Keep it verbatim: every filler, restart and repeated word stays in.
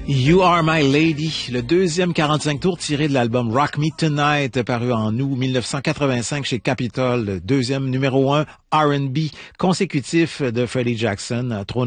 You Are My Lady, le deuxième quarante-cinq tours tiré de l'album Rock Me Tonight, paru en août mille neuf cent quatre-vingt-cinq chez Capitol, le deuxième numéro un R and B consécutif de Freddie Jackson, trônant